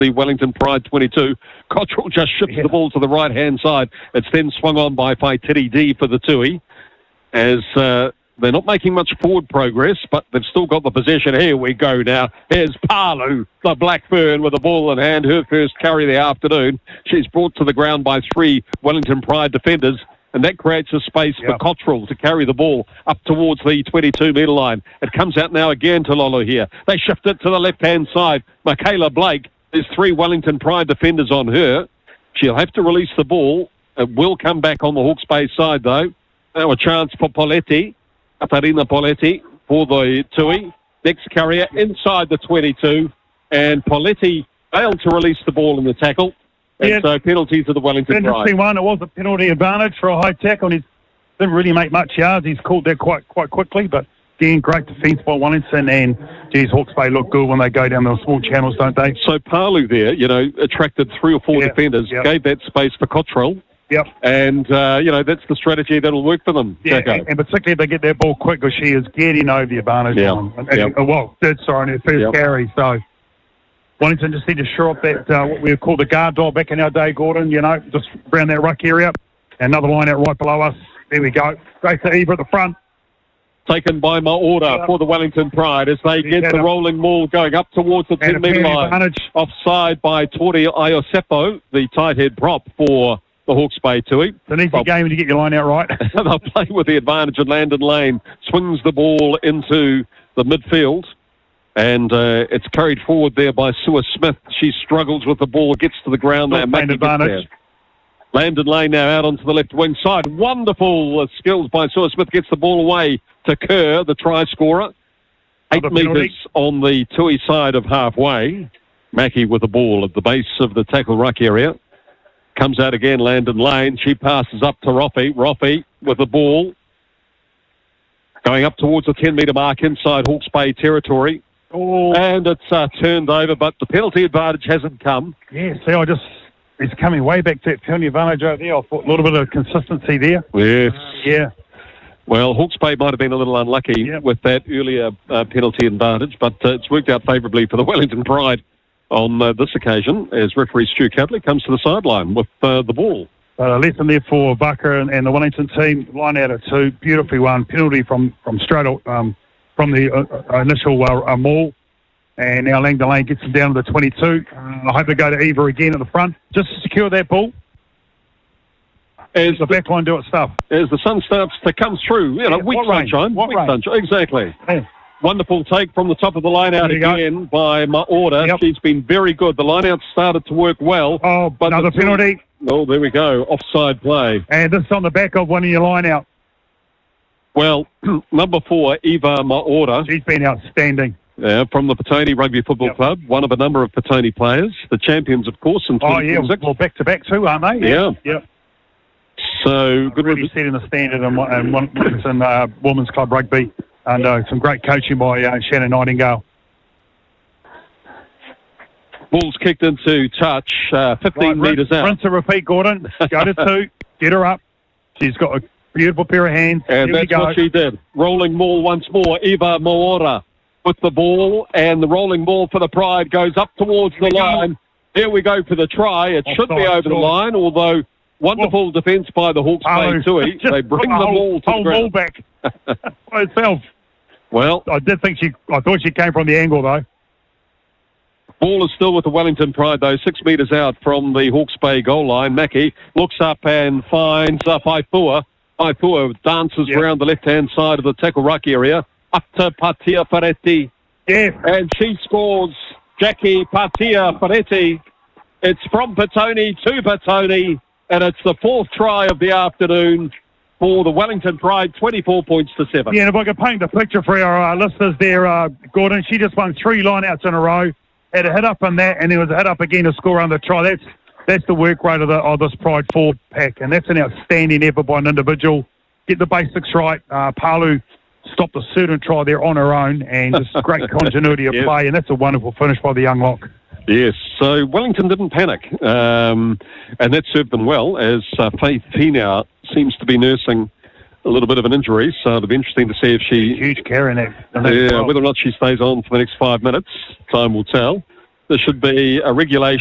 the Wellington Pride 22. Cottrell just shifts the ball to the right-hand side. It's then swung on by Faitiri D for the Tui, as they're not making much forward progress, but they've still got the possession. Here we go now. Here's Palu, the Black Fern, with the ball in hand. Her first carry of the afternoon. She's brought to the ground by 3 Wellington Pride defenders, and that creates a space for Cottrell to carry the ball up towards the 22-metre line. It comes out now again to Lolo here. They shift it to the left-hand side. Michaela Blake, there's 3 Wellington Pride defenders on her. She'll have to release the ball. It will come back on the Hawke's Bay side, though. Now a chance for Poletti. Katarina Poletti for the Tui. Next carrier inside the 22. And Poletti failed to release the ball in the tackle. And so penalty to the Wellington Pride. Interesting one. It was a penalty advantage for a high tackle. He didn't really make much yards. He's called that quite quickly. But again, great defence by Wellington. And, geez, Hawke's Bay look good when they go down those small channels, don't they? So Palu there, attracted 3 or 4 defenders, gave that space for Cottrell. Yep. And, that's the strategy that'll work for them. Yeah, and particularly if they get that ball quick, because she is getting over the advantage. On her first carry. So Wellington just need to shore up that, what we call the guard dog back in our day, Gordon, just around that ruck area. Another line out right below us. There we go. Great to Eva at the front. Taken by Maora for the Wellington Pride as they get the rolling maul going up towards the 10-metre line. Offside by Tori Iosepo, the tight head prop for the Hawke's Bay Tui. It's an easy game to get your line out right. They'll play with the advantage, and Landon Lane swings the ball into the midfield, and it's carried forward there by Sue Smith. She struggles with the ball, gets to the ground there. Advantage. Landon Lane now out onto the left wing side. Wonderful skills by Sue Smith. Gets the ball away to Kerr, the try scorer. 8 metres on the Tui side of halfway. Mackie with the ball at the base of the tackle ruck area. Comes out again, Landon Lane. She passes up to Roffey. Roffey with the ball. Going up towards the 10-metre mark inside Hawke's Bay territory. Oh. And it's turned over, but the penalty advantage hasn't come. Yeah, see, he's coming way back to that penalty advantage over there. I thought a little bit of consistency there. Yes. Well, Hawke's Bay might have been a little unlucky with that earlier penalty advantage, but it's worked out favourably for the Wellington Pride on this occasion, as referee Stu Cutley comes to the sideline with the ball. Lesson there for Bucker and the Wellington team. Line out of 2, beautifully won. Penalty from straight from the initial maul. And now Langdon Lane gets him down to the 22. I hope they go to Eva again at the front, just to secure that ball. As the back line do its stuff. As the sun starts to come through, weak sunshine. Exactly. Yeah. Wonderful take from the top of the line-out again by Maora. She's been very good. The line-out started to work well. Oh, but another penalty. Oh, there we go. Offside play. And this is on the back of one of your line-out. Well, number 4, Eva Maora. She's been outstanding. From the Petone Rugby Football Club, one of a number of Petone players. The champions, of course, in 2006. Well, back-to-back too, aren't they? Yeah. So, good really setting the standard in Women's Club Rugby. And some great coaching by Shannon Nightingale. Ball's kicked into touch, 15 metres out. Rinse and repeat, Gordon. Go to 2. Get her up. She's got a beautiful pair of hands. And that's what she did. Rolling maul once more. Eva Maora with the ball. And the rolling ball for the Pride goes up towards the line. Here we go for the try. It should be over the line, although wonderful defence by the Hawke's Bay Tui. They bring the ball to the ground. Back by itself. Well, I thought she came from the angle, though. Ball is still with the Wellington Pride, though, 6 metres out from the Hawke's Bay goal line. Mackie looks up and finds Faifua. Faifua dances around the left-hand side of the tackle ruck area, up to Patia Ferretti. Yeah. And she scores. Jackie Patia Ferretti. It's from Petone to Petone, and it's the 4th try of the afternoon for the Wellington Pride, 24 points to 7. Yeah, and if I could paint the picture for our listeners there, Gordon, she just won 3 line-outs in a row, had a hit-up on that, and there was a hit-up again to score on the try. That's the work rate of this Pride forward pack, and that's an outstanding effort by an individual. Get the basics right. Palu stopped a certain try there on her own, and just great continuity of play, and that's a wonderful finish by the young lock. Yes, so Wellington didn't panic, and that served them well, as Faith Finau seems to be nursing a little bit of an injury, so it'll be interesting to see if she... Huge carry in that. Whether or not she stays on for the next 5 minutes, time will tell. there should be a regulation